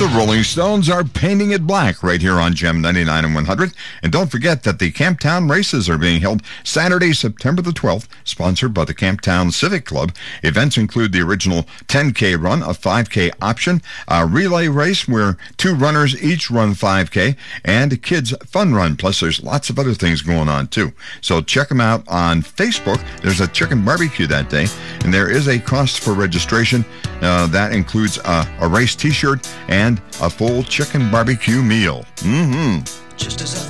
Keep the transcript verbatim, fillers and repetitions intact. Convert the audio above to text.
The Rolling Stones are painting it black right here on Gem ninety-nine and one hundred. And don't forget that the Camptown races are being held Saturday, September the twelfth, sponsored by the Camptown Civic Club. Events include the original ten K run, a five K option, a relay race where two runners each run five K, and a kids fun run. Plus, there's lots of other things going on, too. So check them out on Facebook. There's a chicken barbecue that day, and there is a cost for registration. Uh, that includes uh, a race T-shirt and a full chicken barbecue meal. Mm-hmm. Just as I